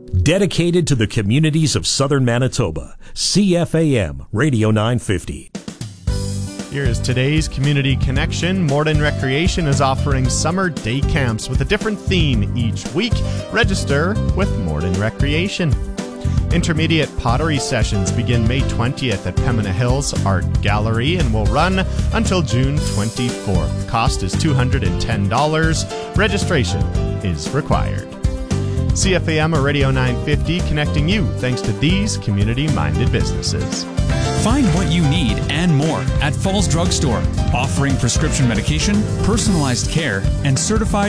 Dedicated to the communities of southern Manitoba, CFAM Radio 950. Here is today's Community Connection. Morden Recreation is offering summer day camps with a different theme each week. Register with Morden Recreation. Intermediate pottery sessions begin May 20th at Pembina Hills Art Gallery and will run until June 24th. Cost is $210. Registration is required. CFAM Radio 950 connecting you thanks to these community-minded businesses. Find what you need and more at Falls Drug Store, offering prescription medication, personalized care, and certified